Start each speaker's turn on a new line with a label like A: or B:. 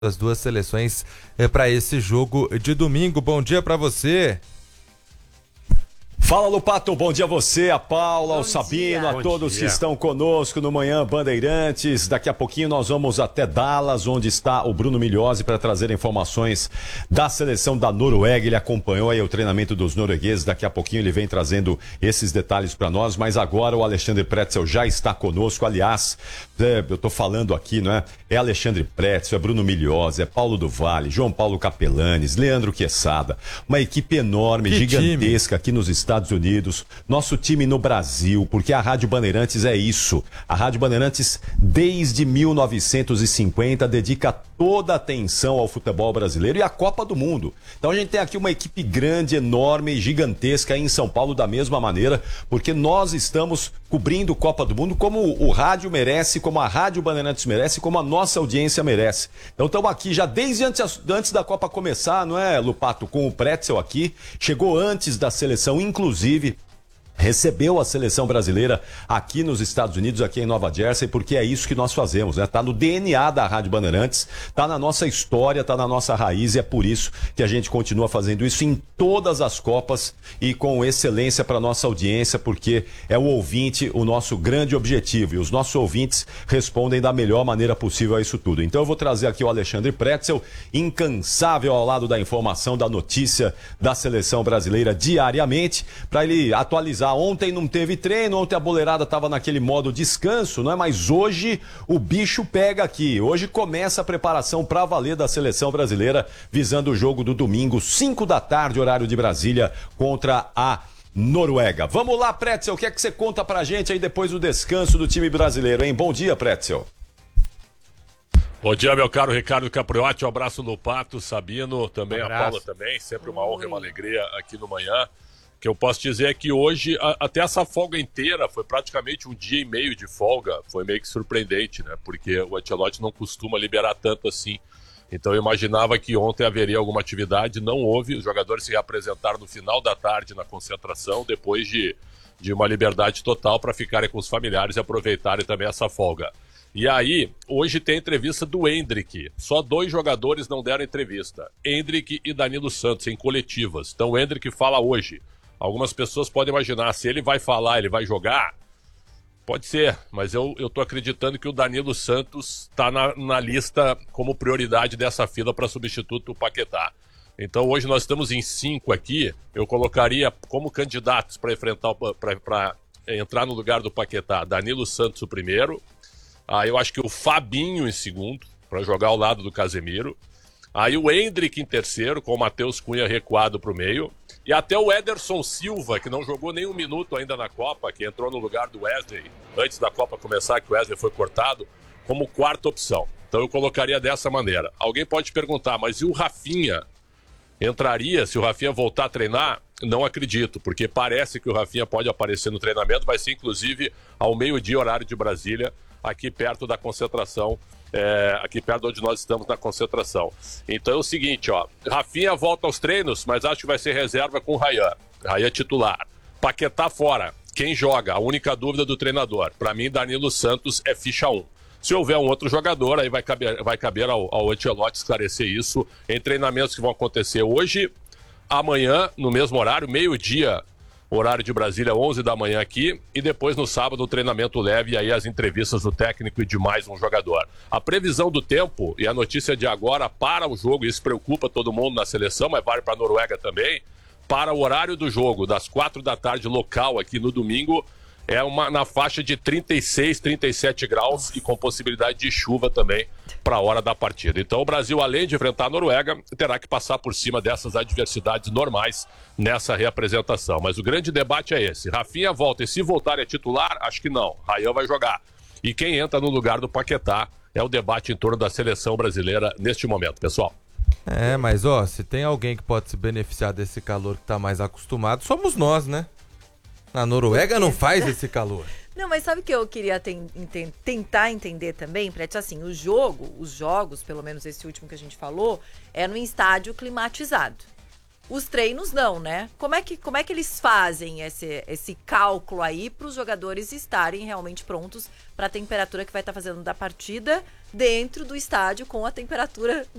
A: das duas seleções para esse jogo de domingo. Bom dia para você.
B: Fala, Lupato, bom dia a você, a Paula, ao Sabino, a todos que estão conosco no Manhã Bandeirantes. Daqui a pouquinho nós vamos até Dallas, onde está o Bruno Migliozzi para trazer informações da seleção da Noruega. Ele acompanhou aí o treinamento dos noruegueses, daqui a pouquinho ele vem trazendo esses detalhes para nós, mas agora o Alexandre Pretzel já está conosco. Aliás, eu tô falando aqui, não é? É Alexandre Pretzel, é Bruno Migliozzi, é Paulo do Vale, João Paulo Capelanes, Leandro Quesada, uma equipe enorme, gigantesca aqui nos Estados Unidos, nosso time no Brasil, porque a Rádio Bandeirantes é isso. A Rádio Bandeirantes, desde 1950, dedica toda a atenção ao futebol brasileiro e à Copa do Mundo. Então a gente tem aqui uma equipe grande, enorme, gigantesca aí em São Paulo da mesma maneira, porque nós estamos cobrindo Copa do Mundo como o rádio merece, como a Rádio Bandeirantes merece, como a nossa audiência merece. Então estamos aqui já desde antes da Copa começar, não é, Lupato? Com o Pretzel aqui, chegou antes da seleção, inclusive recebeu a seleção brasileira aqui nos Estados Unidos, aqui em Nova Jersey, porque é isso que nós fazemos, né? Tá no DNA da Rádio Bandeirantes, tá na nossa história, tá na nossa raiz, e é por isso que a gente continua fazendo isso em todas as Copas e com excelência para nossa audiência, porque é o ouvinte o nosso grande objetivo, e os nossos ouvintes respondem da melhor maneira possível a isso tudo. Então eu vou trazer aqui o Alexandre Pretzel, incansável ao lado da informação, da notícia da seleção brasileira diariamente, para ele atualizar. Ontem não teve treino, ontem a boleirada estava naquele modo descanso, não é? Mas hoje o bicho pega aqui. Hoje começa a preparação para valer da seleção brasileira, visando o jogo do domingo, 5 da tarde, horário de Brasília, contra a Noruega. Vamos lá, Pretzel, o que é que você conta pra gente aí depois do descanso do time brasileiro, hein? Bom dia, Pretzel.
C: Bom dia, meu caro Ricardo Capriotti, um abraço no Pato, Sabino, também a Paula também, sempre uma honra e uma alegria aqui no Manhã. O que eu posso dizer é que hoje, até essa folga inteira, foi praticamente um dia e meio de folga, foi meio que surpreendente, né? Porque o Ancelotti não costuma liberar tanto assim. Então eu imaginava que ontem haveria alguma atividade, não houve, os jogadores se reapresentaram no final da tarde na concentração, depois de uma liberdade total para ficarem com os familiares e aproveitarem também essa folga. E aí, hoje tem a entrevista do Endrick. Só 2 jogadores não deram entrevista. Endrick e Danilo Santos, em coletivas. Então o Endrick fala hoje. Algumas pessoas podem imaginar, se ele vai falar, ele vai jogar? Pode ser, mas eu tô acreditando que o Danilo Santos está na lista como prioridade dessa fila para substituto do Paquetá. Então hoje nós estamos em 5 aqui, eu colocaria como candidatos para enfrentar, para entrar no lugar do Paquetá, Danilo Santos o primeiro. Aí eu acho que o Fabinho em segundo, para jogar ao lado do Casemiro. Aí o Endrick em terceiro, com o Matheus Cunha recuado para o meio. E até o Ederson Silva, que não jogou nem um minuto ainda na Copa, que entrou no lugar do Wesley, antes da Copa começar, que o Wesley foi cortado, como quarta opção. Então eu colocaria dessa maneira. Alguém pode perguntar, mas e o Rafinha? Entraria se o Rafinha voltar a treinar? Não acredito, porque parece que o Rafinha pode aparecer no treinamento, vai ser inclusive ao meio-dia, horário de Brasília, aqui perto da concentração, aqui perto onde nós estamos na concentração. Então é o seguinte, ó, Rafinha volta aos treinos, mas acho que vai ser reserva com o Ryan. Ryan titular. Paquetá fora. Quem joga? A única dúvida do treinador. Para mim, Danilo Santos é ficha 1. Se houver um outro jogador, aí vai caber ao Ancelotti esclarecer isso em treinamentos que vão acontecer hoje, amanhã, no mesmo horário, meio-dia, horário de Brasília, 11 da manhã aqui, e depois no sábado o treinamento leve e aí as entrevistas do técnico e de mais um jogador. A previsão do tempo e a notícia de agora para o jogo, isso preocupa todo mundo na seleção, mas vale para a Noruega também, para o horário do jogo, das 4 da tarde local aqui no domingo, é na faixa de 36, 37 graus e com possibilidade de chuva também para a hora da partida. Então o Brasil, além de enfrentar a Noruega, terá que passar por cima dessas adversidades normais nessa reapresentação. Mas o grande debate é esse. Rafinha volta, e se voltar é titular, acho que não. Ryan vai jogar. E quem entra no lugar do Paquetá é o debate em torno da seleção brasileira neste momento, pessoal.
A: Mas se tem alguém que pode se beneficiar desse calor que está mais acostumado, somos nós, né? Na Noruega não faz esse calor.
D: Não, mas sabe o que eu queria tentar entender também, Prete? Assim, os jogos, pelo menos esse último que a gente falou, é no estádio climatizado. Os treinos não, né? Como é que eles fazem esse cálculo aí para os jogadores estarem realmente prontos para a temperatura que vai estar fazendo da partida dentro do estádio com a temperatura